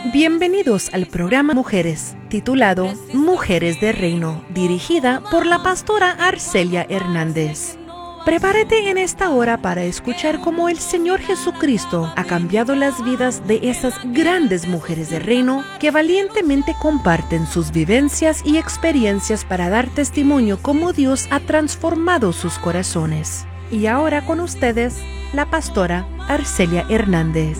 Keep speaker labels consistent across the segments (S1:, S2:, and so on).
S1: Bienvenidos al programa Mujeres, titulado Mujeres de Reino, dirigida por la pastora Arcelia Hernández. Prepárate en esta hora para escuchar cómo el Señor Jesucristo ha cambiado las vidas de esas grandes mujeres de reino que valientemente comparten sus vivencias y experiencias para dar testimonio cómo Dios ha transformado sus corazones. Y ahora con ustedes, la pastora Arcelia Hernández.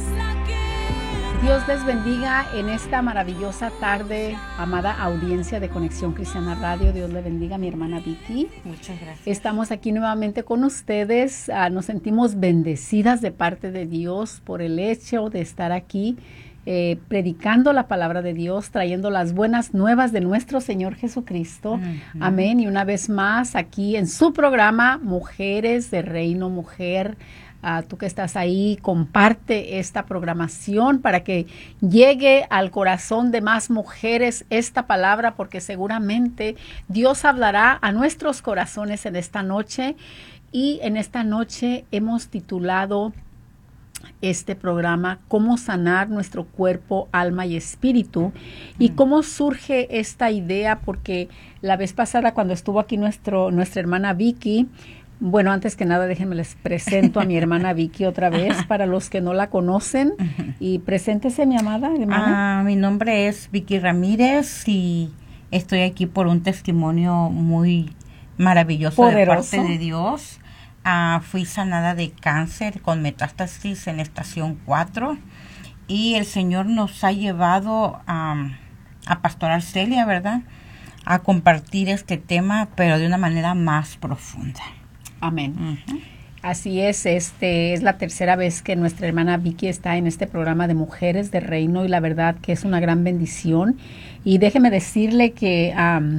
S2: Dios les bendiga en esta maravillosa tarde, amada audiencia de Conexión Cristiana Radio. Dios le bendiga a mi hermana Vicky.
S3: Muchas gracias.
S2: Estamos aquí nuevamente con ustedes. Nos sentimos bendecidas de parte de Dios por el hecho de estar aquí predicando la palabra de Dios, trayendo las buenas nuevas de nuestro Señor Jesucristo. Amén. Y una vez más aquí en su programa Mujeres de Reino, Mujer. Tú que estás ahí, comparte esta programación para que llegue al corazón de más mujeres esta palabra, porque seguramente Dios hablará a nuestros corazones en esta noche. Y en esta noche hemos titulado este programa Cómo sanar nuestro cuerpo, alma y espíritu. Y cómo surge esta idea, porque la vez pasada cuando estuvo aquí nuestra hermana Vicky, bueno, antes que nada, déjenme les presento a mi hermana Vicky otra vez, para los que no la conocen. Y preséntese, mi amada hermana.
S3: Mi nombre es Vicky Ramírez y estoy aquí por un testimonio muy maravilloso, poderoso, de parte de Dios. Fui sanada de cáncer con metástasis en estación 4 y el Señor nos ha llevado a Pastora Arcelia, ¿verdad?, a compartir este tema, pero de una manera más profunda.
S2: Amén. Así es, es la tercera vez que nuestra hermana Vicky está en este programa de Mujeres de Reino y la verdad que es una gran bendición. Y déjeme decirle que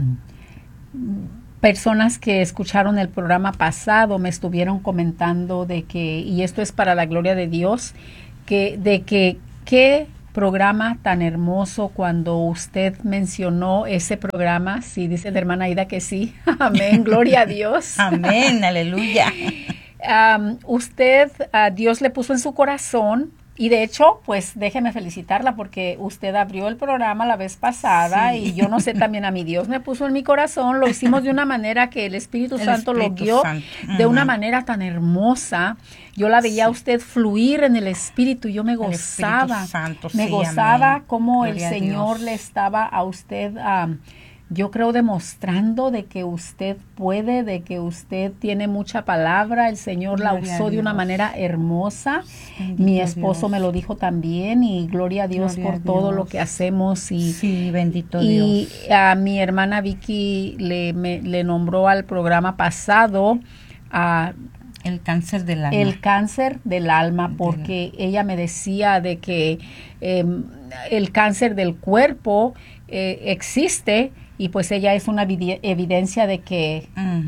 S2: personas que escucharon el programa pasado me estuvieron comentando de que, y esto es para la gloria de Dios, qué programa tan hermoso cuando usted mencionó ese programa. Sí, dice la hermana Aida que sí. Amén, gloria a Dios.
S3: Amén, aleluya.
S2: Dios le puso en su corazón. Y de hecho, pues déjeme felicitarla porque usted abrió el programa la vez pasada, sí. Y yo no sé, también a mi Dios me puso en mi corazón, lo hicimos de una manera que el Espíritu Santo lo guió de una manera tan hermosa. Yo la veía a usted fluir en el Espíritu, yo me gozaba, gozaba como el Señor le estaba a usted, yo creo, demostrando de que usted puede, de que usted tiene mucha palabra. El Señor la usó de una manera hermosa. Bendito mi esposo Dios me lo dijo también, y gloria a Dios por todo lo que hacemos. Y,
S3: sí, bendito Dios.
S2: Y a mi hermana Vicky le nombró al programa pasado
S3: el cáncer del alma.
S2: El cáncer del alma, porque ella me decía de que el cáncer del cuerpo existe. Y pues ella es una evidencia de que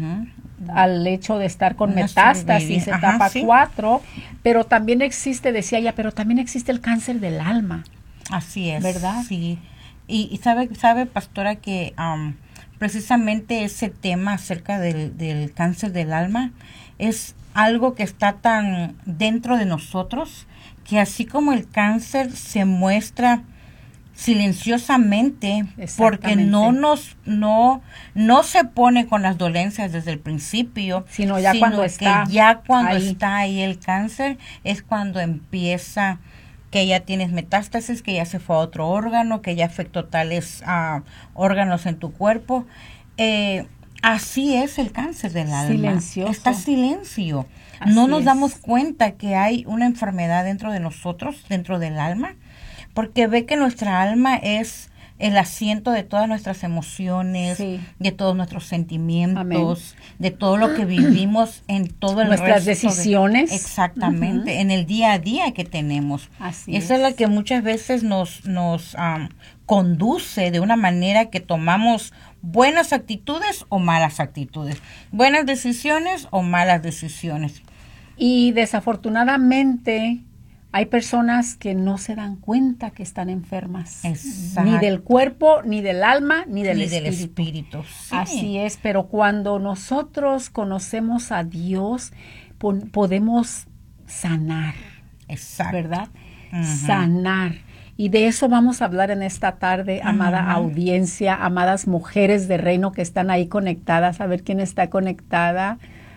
S2: al hecho de estar con metástasis, etapa 4, pero también existe, decía ella, pero también existe el cáncer del alma.
S3: Así es.
S2: ¿Verdad?
S3: Sí. Y sabe, pastora, que precisamente ese tema acerca del cáncer del alma es algo que está tan dentro de nosotros, que así como el cáncer se muestra silenciosamente, porque no se pone con las dolencias desde el principio, sino cuando está ahí el cáncer, es cuando empieza que ya tienes metástasis, que ya se fue a otro órgano, que ya afectó tales órganos en tu cuerpo. Así es el cáncer del alma.
S2: Silencioso.
S3: Está silencio.
S2: Así
S3: no nos
S2: es.
S3: damos cuenta que hay una enfermedad dentro de nosotros, dentro del alma, porque ve que nuestra alma es el asiento de todas nuestras emociones, sí, de todos nuestros sentimientos, amén, de todo lo que vivimos en todo el
S2: nuestras decisiones.
S3: Exactamente, en el día a día que tenemos.
S2: Así
S3: Esa es la que muchas veces nos conduce de una manera que tomamos buenas actitudes o malas actitudes, buenas decisiones o malas decisiones.
S2: Y desafortunadamente hay personas que no se dan cuenta que están enfermas.
S3: Exacto.
S2: Ni del cuerpo, ni del alma, ni del
S3: espíritu. Sí.
S2: Así es, pero cuando nosotros conocemos a Dios, podemos sanar.
S3: Exacto.
S2: ¿Verdad? Sanar. Y de eso vamos a hablar en esta tarde, amada audiencia, amadas mujeres de reino que están ahí conectadas. A ver quién está conectada.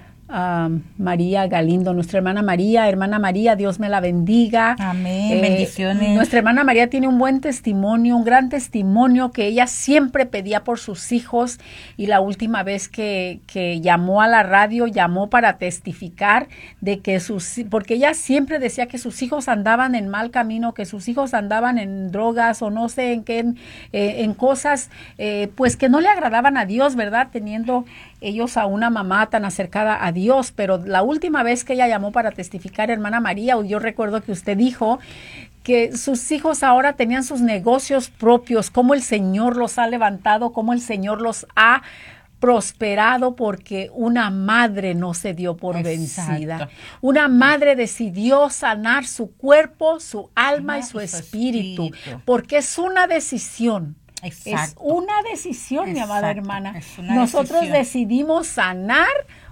S2: María Galindo, nuestra hermana María, Dios me la bendiga.
S3: Amén, bendiciones.
S2: Nuestra hermana María tiene un buen testimonio, un gran testimonio, que ella siempre pedía por sus hijos, y la última vez que llamó a la radio, llamó para testificar de que porque ella siempre decía que sus hijos andaban en mal camino, que sus hijos andaban en drogas o no sé en qué, en cosas pues que no le agradaban a Dios, ¿verdad? Teniendo ellos a una mamá tan acercada a Dios. Pero la última vez que ella llamó para testificar, hermana María, yo recuerdo que usted dijo que sus hijos ahora tenían sus negocios propios, cómo el Señor los ha levantado, cómo el Señor los ha prosperado, porque una madre no se dio por vencida. Una madre decidió sanar su cuerpo, su alma y su espíritu, porque es una decisión.
S3: Exacto.
S2: Es una decisión, mi amada hermana. Nosotros decidimos sanar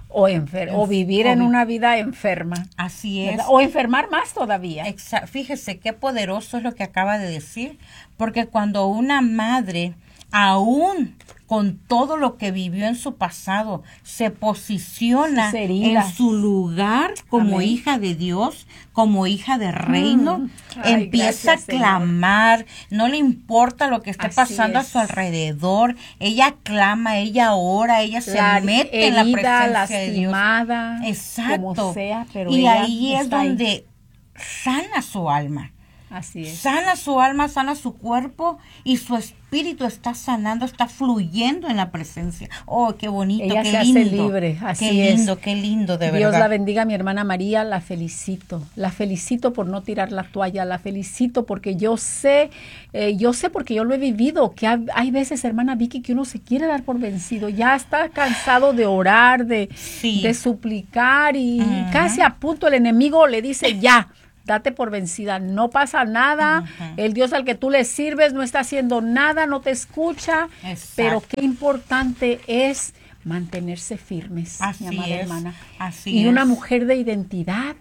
S2: o vivir en una vida enferma.
S3: Así es.
S2: ¿Verdad? O enfermar más todavía.
S3: Fíjese qué poderoso es lo que acaba de decir, porque cuando una madre, aún con todo lo que vivió en su pasado, se posiciona en su lugar como hija de Dios, como hija de reino, empieza a clamar, no le importa lo que esté pasando a su alrededor, ella clama, ella ora, ella se mete en la presencia de Dios. Exacto.
S2: Como sea, pero
S3: y ahí es donde sana su alma.
S2: Así es.
S3: Sana su alma, sana su cuerpo, y su espíritu está sanando, está fluyendo en la presencia. Oh, qué bonito,
S2: ella
S3: qué
S2: se
S3: lindo.
S2: Hace libre. Así
S3: qué lindo, de verdad.
S2: Dios la bendiga, mi hermana María, la felicito por no tirar la toalla, la felicito porque yo sé porque yo lo he vivido, que hay veces, hermana Vicky, que uno se quiere dar por vencido, ya está cansado de orar, de suplicar, y casi a punto el enemigo le dice ya, date por vencida, no pasa nada, el Dios al que tú le sirves no está haciendo nada, no te escucha. Exacto. Pero qué importante es mantenerse firmes, mi amada hermana. Y una mujer de identidad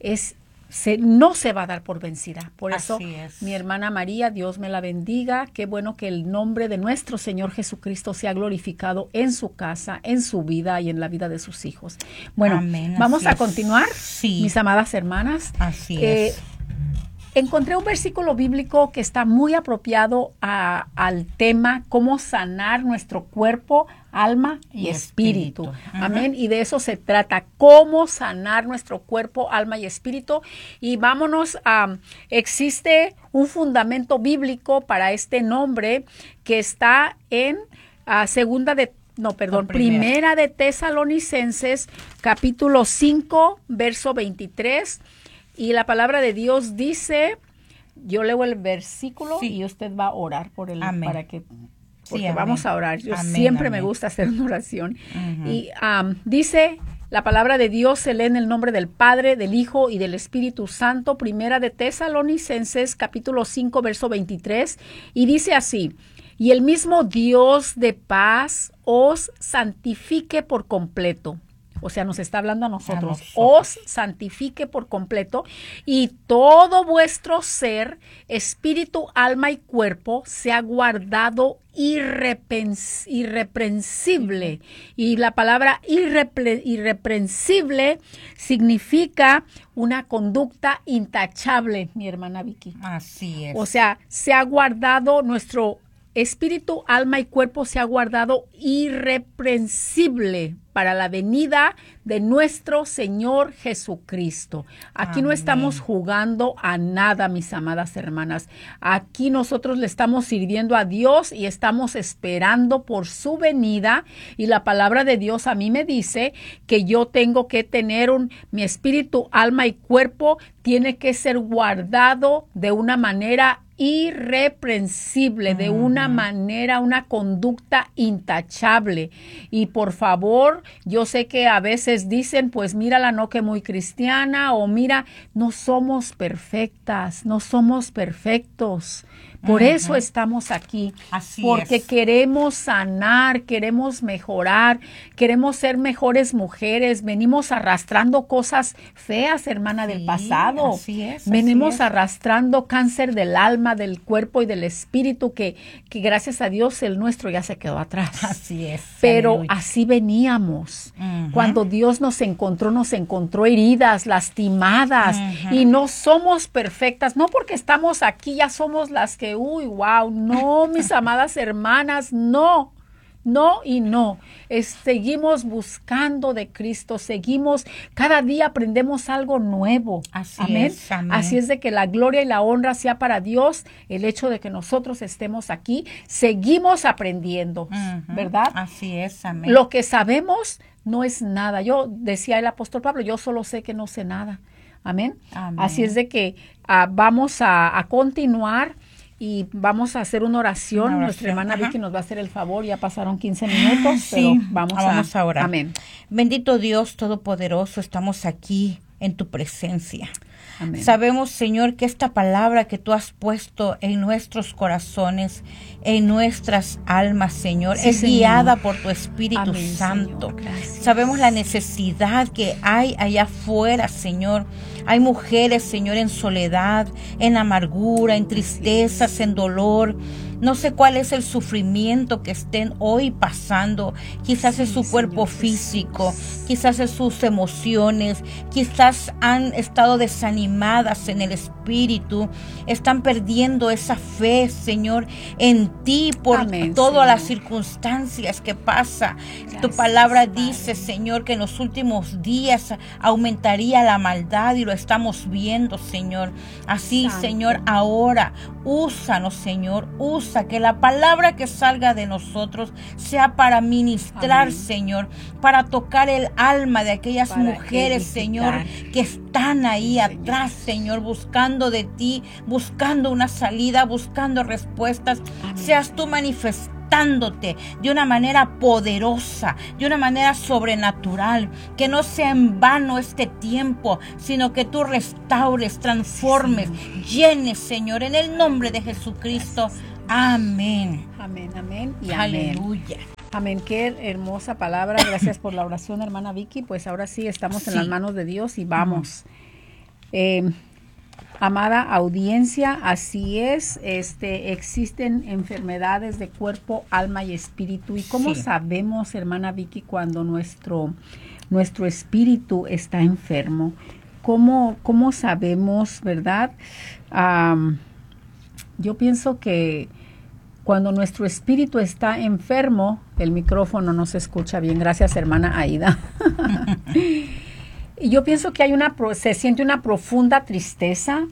S2: no se va a dar por vencida. Por eso, mi hermana María, Dios me la bendiga. Qué bueno que el nombre de nuestro Señor Jesucristo sea glorificado en su casa, en su vida y en la vida de sus hijos. Bueno, vamos a continuar, mis amadas hermanas.
S3: Así es.
S2: Encontré un versículo bíblico que está muy apropiado al tema cómo sanar nuestro cuerpo, alma y espíritu. Amén. Y de eso se trata, cómo sanar nuestro cuerpo, alma y espíritu. Y vámonos existe un fundamento bíblico para este nombre que está en Primera de Tesalonicenses, capítulo 5, verso 23. Y la palabra de Dios dice, yo leo el versículo y usted va a orar por él.
S3: Amén.
S2: Porque vamos a orar. Yo siempre me gusta hacer una oración. Y dice, la palabra de Dios se lee en el nombre del Padre, del Hijo y del Espíritu Santo. Primera de Tesalonicenses, capítulo 5, verso 23. Y dice así: y el mismo Dios de paz os santifique por completo. O sea, nos está hablando a nosotros. Os santifique por completo, y todo vuestro ser, espíritu, alma y cuerpo sea guardado irreprensible. Y la palabra irreprensible significa una conducta intachable, mi hermana Vicky.
S3: Así es.
S2: O sea, se ha guardado nuestro espíritu, alma y cuerpo, se ha guardado irreprensible para la venida de nuestro Señor Jesucristo. Aquí no estamos jugando a nada, mis amadas hermanas. Aquí nosotros le estamos sirviendo a Dios y estamos esperando por su venida. Y la palabra de Dios a mí me dice que yo tengo que tener mi espíritu, alma y cuerpo tiene que ser guardado de una manera irreprensible, de una manera, una conducta intachable. Y por favor, yo sé que a veces dicen, pues mírala, no que muy cristiana, o mira, no somos perfectas, no somos perfectos. Por eso estamos aquí, porque queremos sanar, queremos mejorar, queremos ser mejores mujeres. Venimos arrastrando cosas feas, hermana, del pasado. Venimos arrastrando cáncer del alma, alma, del cuerpo y del espíritu, que gracias a Dios el nuestro ya se quedó atrás.
S3: Así es.
S2: Pero
S3: Aleluya.
S2: así veníamos. Cuando Dios nos encontró heridas, lastimadas, y no somos perfectas, no porque estamos aquí ya somos las que, wow, no, mis amadas hermanas, no. No y no. Seguimos buscando de Cristo, cada día aprendemos algo nuevo.
S3: Así
S2: Amén.
S3: es, amén.
S2: Así es de que la gloria y la honra sea para Dios, el hecho de que nosotros estemos aquí, seguimos aprendiendo, ¿verdad?
S3: Así es, amén.
S2: Lo que sabemos no es nada. Yo decía el apóstol Pablo, yo solo sé que no sé nada. Amén.
S3: Amén.
S2: Así es de que vamos a continuar. Y vamos a hacer una oración. Nuestra hermana Vicky nos va a hacer el favor. Ya pasaron 15 minutos,
S3: sí,
S2: pero vamos a orar.
S3: Amén. Bendito Dios Todopoderoso, estamos aquí en tu presencia.
S2: Amén.
S3: Sabemos, Señor, que esta palabra que tú has puesto en nuestros corazones, en nuestras almas, Señor,
S2: sí,
S3: es
S2: Señor,
S3: guiada por tu Espíritu
S2: Amén,
S3: Santo.
S2: Señor,
S3: sabemos la necesidad que hay allá afuera, Señor. Hay mujeres, Señor, en soledad, en amargura, en tristezas, en dolor. No sé cuál es el sufrimiento que estén hoy pasando. Quizás es su cuerpo físico, quizás es sus emociones, quizás han estado desanimadas en el espíritu, están perdiendo esa fe, Señor, en ti por todas las circunstancias que pasa. Tu palabra dice, Señor, que en los últimos días aumentaría la maldad y lo estamos viendo, Señor. Así, Señor, ahora úsanos, Señor, que la palabra que salga de nosotros sea para ministrar, Señor, para tocar el alma de aquellas mujeres, Señor, que están ahí atrás, Señor, buscando de ti, buscando una salida, buscando respuestas. Seas tú manifestándote de una manera poderosa, de una manera sobrenatural, que no sea en vano este tiempo, sino que tú restaures, transformes, llenes, Señor, en el nombre de Jesucristo. Amén.
S2: Amén, amén y
S3: aleluya.
S2: Amén, qué hermosa palabra. Gracias por la oración, hermana Vicky. Pues ahora sí estamos en las manos de Dios y vamos. Amada audiencia, así es, existen enfermedades de cuerpo, alma y espíritu. ¿Y cómo sabemos, hermana Vicky, cuando nuestro espíritu está enfermo? ¿Cómo sabemos, verdad? Yo pienso que cuando nuestro espíritu está enfermo, el micrófono no se escucha bien. Gracias, hermana Aida. Y yo pienso que se siente una profunda tristeza,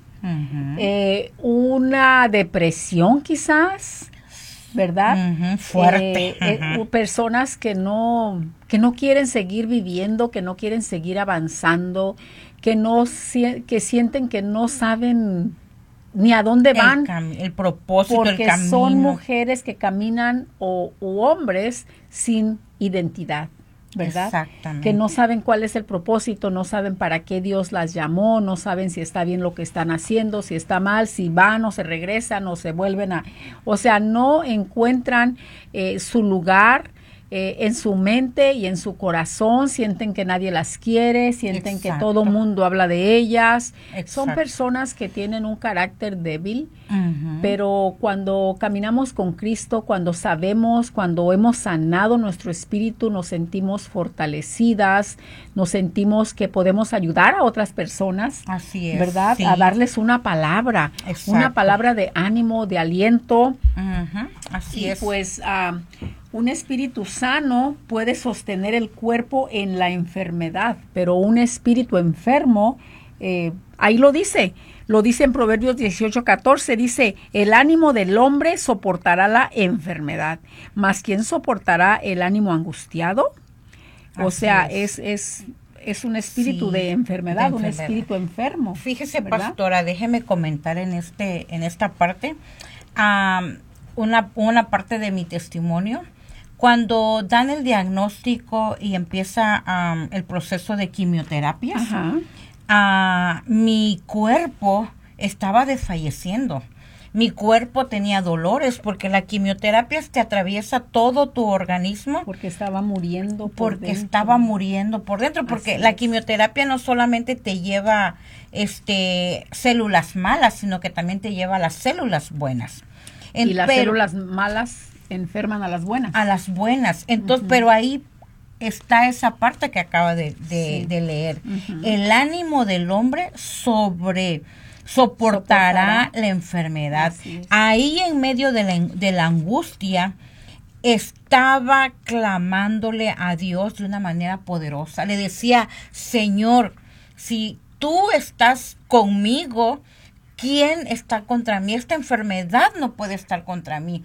S2: una depresión quizás, ¿verdad?
S3: Fuerte.
S2: Personas que no quieren seguir viviendo, que no quieren seguir avanzando, que sienten que no saben ni a dónde van,
S3: el propósito,
S2: porque
S3: el camino.
S2: Son mujeres que caminan u hombres sin identidad, ¿verdad?
S3: Exactamente.
S2: Que no saben cuál es el propósito, no saben para qué Dios las llamó, no saben si está bien lo que están haciendo, si está mal, si van o se regresan o se vuelven o sea, no encuentran su lugar en su mente y en su corazón, sienten que nadie las quiere, sienten que todo mundo habla de ellas. Son personas que tienen un carácter débil, pero cuando caminamos con Cristo, cuando sabemos, cuando hemos sanado nuestro espíritu, nos sentimos fortalecidas, nos sentimos que podemos ayudar a otras personas,
S3: así es,
S2: ¿verdad? A darles una palabra de ánimo, de aliento.
S3: Así es.
S2: Pues un espíritu sano puede sostener el cuerpo en la enfermedad, pero un espíritu enfermo, ahí lo dice en Proverbios 18:14, dice, el ánimo del hombre soportará la enfermedad, mas ¿quién soportará el ánimo angustiado? O sea, es un espíritu de enfermedad, un espíritu enfermo.
S3: Fíjese,
S2: ¿verdad?
S3: pastora, déjeme comentar en esta parte, una parte de mi testimonio. Cuando dan el diagnóstico y empieza el proceso de quimioterapias, mi cuerpo estaba desfalleciendo. Mi cuerpo tenía dolores porque la quimioterapia te atraviesa todo tu organismo.
S2: Porque estaba muriendo
S3: por dentro. Porque la quimioterapia no solamente te lleva células malas, sino que también te lleva a las células buenas.
S2: Y las células malas enferman a las buenas.
S3: A las buenas. Entonces, pero ahí está esa parte que acaba de leer. El ánimo del hombre soportará la enfermedad. Ahí en medio de la angustia estaba clamándole a Dios de una manera poderosa. Le decía, Señor, si tú estás conmigo, ¿quién está contra mí? Esta enfermedad no puede estar contra mí.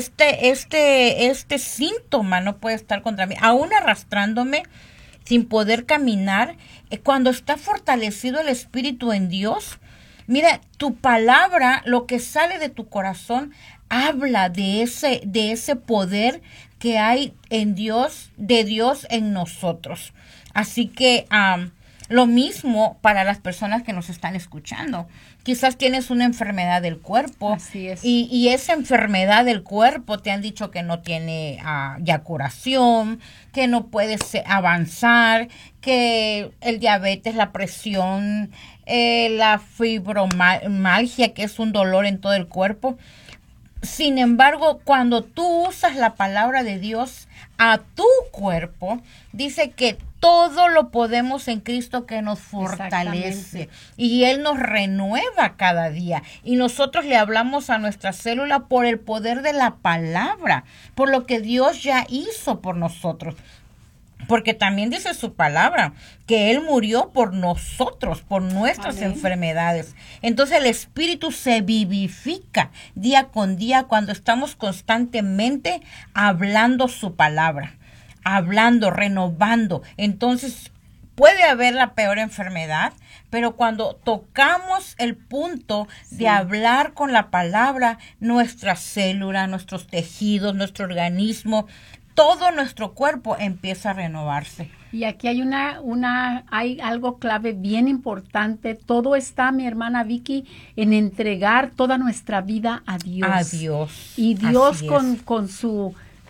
S3: Este síntoma no puede estar contra mí. Aún arrastrándome sin poder caminar, cuando está fortalecido el espíritu en Dios, mira, tu palabra, lo que sale de tu corazón, habla de ese poder que hay en Dios, de Dios en nosotros. Así que lo mismo para las personas que nos están escuchando. Quizás tienes una enfermedad del cuerpo.
S2: Así es.
S3: Y esa enfermedad del cuerpo te han dicho que no tiene ya curación, que no puedes avanzar, que el diabetes, la presión, la fibromialgia, que es un dolor en todo el cuerpo. Sin embargo, cuando tú usas la palabra de Dios a tu cuerpo, dice que todo lo podemos en Cristo que nos fortalece y Él nos renueva cada día. Y nosotros le hablamos a nuestra célula por el poder de la palabra, por lo que Dios ya hizo por nosotros. Porque también dice su palabra que Él murió por nosotros, por nuestras enfermedades. Entonces el espíritu se vivifica día con día cuando estamos constantemente hablando su palabra, hablando, renovando. Entonces puede haber la peor enfermedad, pero cuando tocamos el punto de hablar con la palabra, nuestra célula, nuestros tejidos, nuestro organismo, todo nuestro cuerpo empieza a renovarse.
S2: Y aquí hay hay algo clave bien importante. Todo está, mi hermana Vicky, en entregar toda nuestra vida a Dios.
S3: A Dios.
S2: Y Dios con su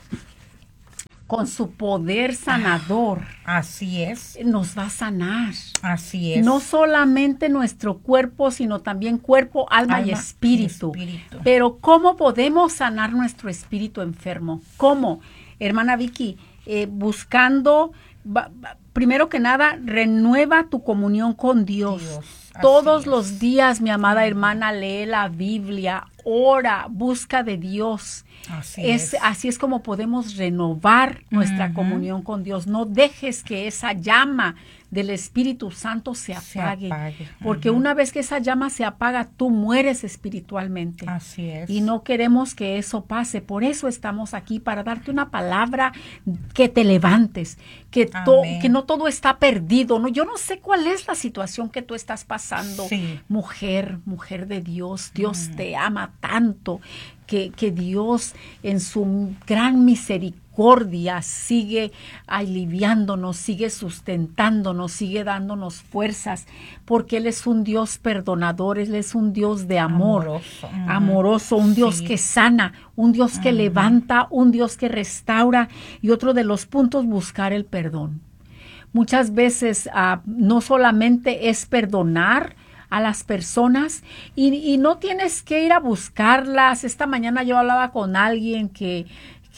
S2: poder sanador.
S3: Así es.
S2: Nos va a sanar.
S3: Así es.
S2: No solamente nuestro cuerpo, sino también cuerpo, alma y espíritu. Pero ¿cómo podemos sanar nuestro espíritu enfermo? ¿Cómo? Hermana Vicky, buscando, primero que nada, renueva tu comunión con Dios. Todos los días, mi amada hermana, lee la Biblia, ora, busca de Dios. Así es como podemos renovar nuestra comunión con Dios. No dejes que esa llama del Espíritu Santo se apague. Porque una vez que esa llama se apaga, tú mueres espiritualmente.
S3: Así es.
S2: Y no queremos que eso pase. Por eso estamos aquí, para darte una palabra que te levantes, que no todo está perdido. No, yo no sé cuál es la situación que tú estás pasando. Mujer de Dios. Dios te ama tanto que Dios en su gran misericordia sigue aliviándonos, sigue sustentándonos, sigue dándonos fuerzas, porque Él es un Dios perdonador, Él es un Dios de amor, amoroso, un Dios que sana, un Dios que levanta, un Dios que restaura. Y otro de los puntos, buscar el perdón. Muchas veces no solamente es perdonar a las personas y no tienes que ir a buscarlas. Esta mañana yo hablaba con alguien que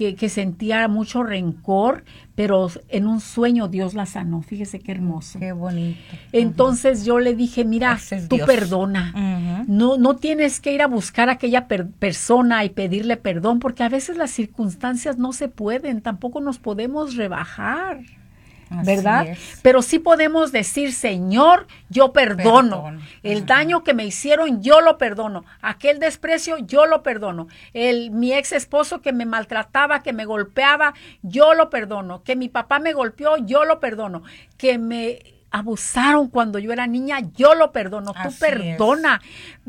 S2: sentía mucho rencor, pero en un sueño Dios la sanó. Fíjese qué hermoso.
S3: Qué bonito.
S2: Entonces yo le dije, mira, tú perdona. No tienes que ir a buscar a aquella persona y pedirle perdón, porque a veces las circunstancias no se pueden, tampoco nos podemos rebajar. ¿Verdad? Pero sí podemos decir, Señor, yo perdono. El daño que me hicieron, yo lo perdono. Aquel desprecio, yo lo perdono. Mi ex esposo que me maltrataba, que me golpeaba, yo lo perdono. Que mi papá me golpeó, yo lo perdono. Que me abusaron cuando yo era niña, yo lo perdono. Tú perdona.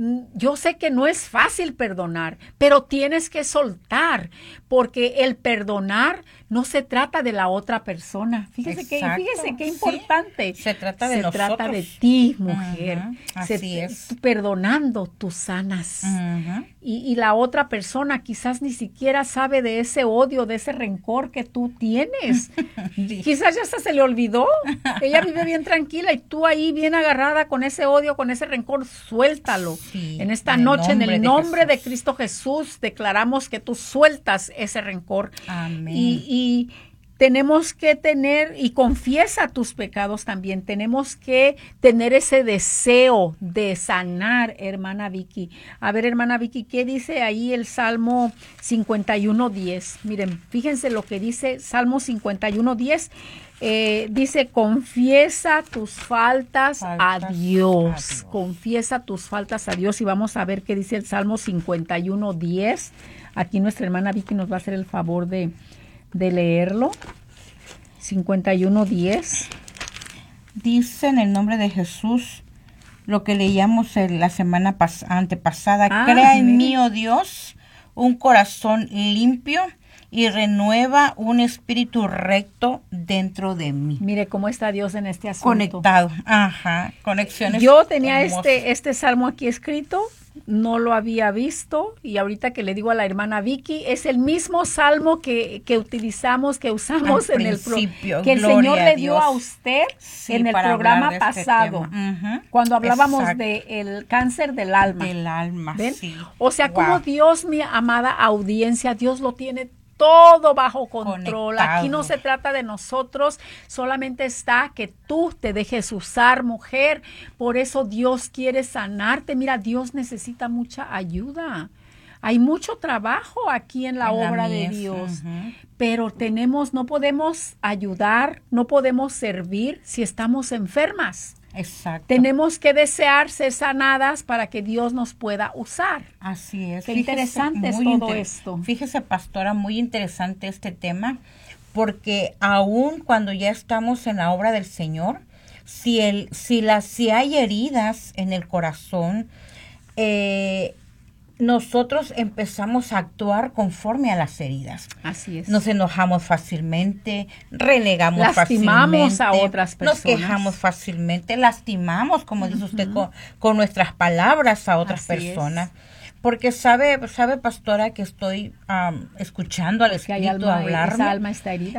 S2: Yo sé que no es fácil perdonar, pero tienes que soltar, porque el perdonar no se trata de la otra persona. Fíjese qué importante.
S3: Sí. Se trata de nosotros.
S2: Se trata de ti, mujer.
S3: Así es.
S2: Perdonando, tú sanas. Y la otra persona quizás ni siquiera sabe de ese odio, de ese rencor que tú tienes. Quizás ya hasta se le olvidó. Ella vive bien tranquila y tú ahí bien agarrada con ese odio, con ese rencor. Suéltalo.
S3: Sí,
S2: en esta noche, en el nombre de Cristo Jesús, declaramos que tú sueltas ese rencor.
S3: Amén.
S2: Y tenemos que tener, y confiesa tus pecados también, tenemos que tener ese deseo de sanar, hermana Vicky. A ver, hermana Vicky, ¿qué dice ahí el Salmo 51:10? Miren, fíjense lo que dice Salmo 51:10. Dice, confiesa tus faltas a Dios. Confiesa tus faltas a Dios. Y vamos a ver qué dice el Salmo 51:10. Aquí nuestra hermana Vicky nos va a hacer el favor de leerlo. 51:10.
S3: Dice en el nombre de Jesús lo que leíamos la semana antepasada. Crea en mí, oh Dios, un corazón limpio y renueva un espíritu recto dentro de mí.
S2: Mire cómo está Dios en este asunto.
S3: Conectado. Conexiones.
S2: Yo tenía este salmo aquí escrito, no lo había visto, y ahorita que le digo a la hermana Vicky, es el mismo salmo que usamos en el que el Señor le dio a usted en el programa pasado, cuando hablábamos del cáncer del alma.
S3: Del alma,
S2: ¿ven?
S3: Sí.
S2: O sea, como Dios, mi amada audiencia, Dios lo tiene todo bajo control.
S3: Conectado.
S2: Aquí no se trata de nosotros, solamente está que tú te dejes usar, mujer. Por eso Dios quiere sanarte. Mira, Dios necesita mucha ayuda. Hay mucho trabajo aquí en la obra de Dios, pero no podemos ayudar, no podemos servir si estamos enfermas.
S3: Exacto.
S2: Tenemos que desear ser sanadas para que Dios nos pueda usar.
S3: Así es.
S2: Qué interesante es todo esto.
S3: Fíjese, pastora, muy interesante este tema, porque aún cuando ya estamos en la obra del Señor, si hay heridas en el corazón, nosotros empezamos a actuar conforme a las heridas.
S2: Así es.
S3: Nos enojamos fácilmente, renegamos
S2: lastimamos
S3: fácilmente,
S2: a otras personas.
S3: Nos quejamos fácilmente, lastimamos, como dice usted, con nuestras palabras a otras personas. Porque sabe, pastora, que estoy escuchando al Espíritu hablarme.
S2: Esa alma está herida.